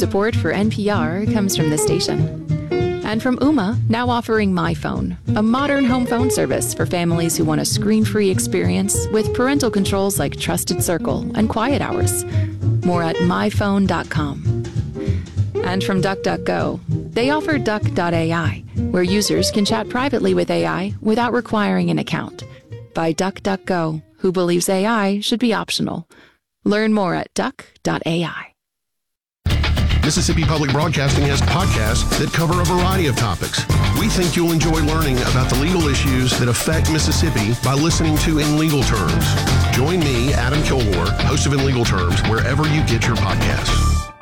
support for NPR comes from the station. And from Ooma, now offering My Phone, a modern home phone service for families who want a screen-free experience with parental controls like Trusted Circle and Quiet Hours. More at myphone.com. And from DuckDuckGo, they offer Duck.ai, where users can chat privately with AI without requiring an account. By DuckDuckGo, who believes AI should be optional. Learn more at Duck.ai. Mississippi Public Broadcasting has podcasts that cover a variety of topics. We think you'll enjoy learning about the legal issues that affect Mississippi by listening to In Legal Terms. Join me, Adam Kilgore, host of In Legal Terms, wherever you get your podcasts.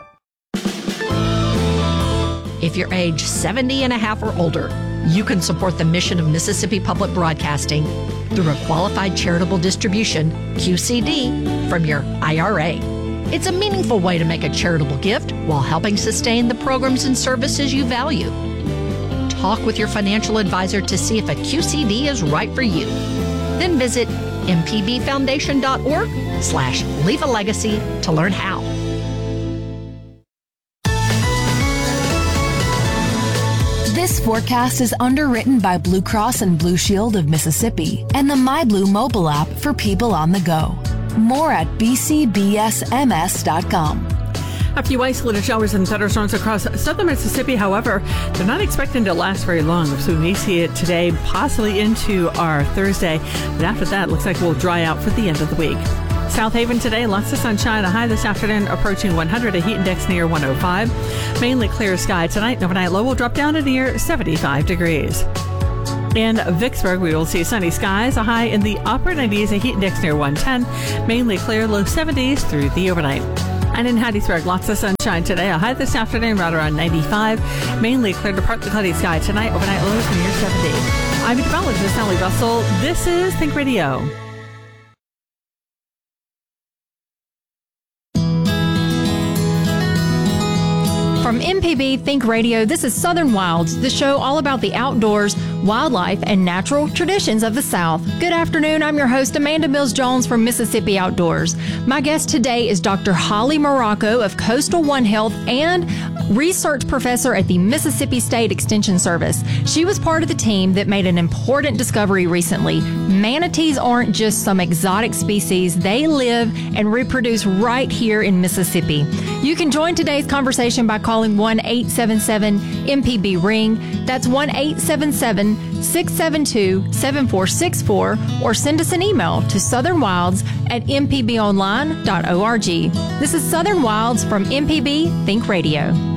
If you're age 70 and a half or older, you can support the mission of Mississippi Public Broadcasting through a qualified charitable distribution, QCD, from your IRA. It's a meaningful way to make a charitable gift while helping sustain the programs and services you value. Talk with your financial advisor to see if a QCD is right for you. Then visit mpbfoundation.org/leave a legacy to learn how. This forecast is underwritten by Blue Cross and Blue Shield of Mississippi and the MyBlue mobile app for people on the go. More at bcbsms.com. A few isolated showers and thunderstorms across southern Mississippi. However, they're not expecting to last very long. So we may see it today, possibly into our Thursday. But after that, it looks like we'll dry out for the end of the week. South Haven today, lots of sunshine. A high this afternoon approaching 100, a heat index near 105. Mainly clear sky tonight. Overnight low will drop down to near 75 degrees. In Vicksburg, we will see sunny skies, a high in the upper 90s, a heat index near 110. Mainly clear, low 70s through the overnight. And in Hattiesburg, lots of sunshine today. A high this afternoon right around 95. Mainly clear to partly cloudy sky tonight. Overnight lows near 70. I'm meteorologist Sally Russell. This is Think Radio. From MPB Think Radio, this is Southern Wilds, the show all about the outdoors, wildlife, and natural traditions of the South. Good afternoon. I'm your host, Amanda Mills-Jones from Mississippi Outdoors. My guest today is Dr. Holly Morocco of Coastal One Health and research professor at the Mississippi State Extension Service. She was part of the team that made an important discovery recently. Manatees aren't just some exotic species. They live and reproduce right here in Mississippi. You can join today's conversation by calling 1-877-MPB-RING. That's 1-877-672-7464, or send us an email to southernwilds@mpbonline.org. This is Southern Wilds from MPB Think Radio.